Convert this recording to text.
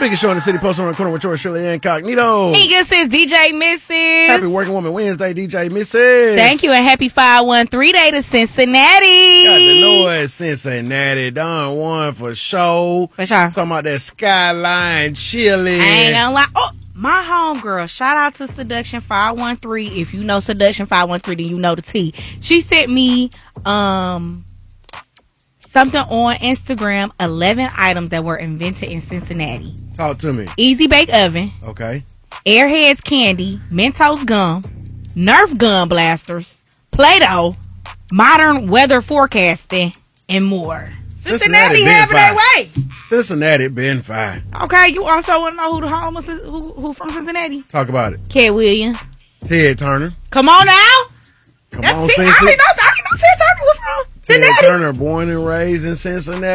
biggest show in the city, post on the corner with yours, Shirley Incognito. Hey, this is DJ Mrs. Happy Working Woman Wednesday, DJ Mrs. Thank you, and happy 513 day to Cincinnati. Got the Lord Cincinnati done one for show. For sure. Talking about that skyline chili. I ain't gonna lie. Oh, my homegirl, shout out to Seduction 513. If you know Seduction 513, then you know the T. She sent me something on Instagram, 11 items that were invented in Cincinnati. Talk to me. Easy Bake Oven. Okay. Airheads Candy. Mentos Gum. Nerf Gun Blasters. Play-Doh. Modern Weather Forecasting. And more. Cincinnati having their way. Cincinnati been fine. Okay, you also want to know who the homeless is, who from Cincinnati? Talk about it. Cat Williams. Ted Turner. Come on now. Come That's on, it. I Cincinnati. didn't know Ted Turner was from Ted Cincinnati. Turner, born and raised in Cincinnati.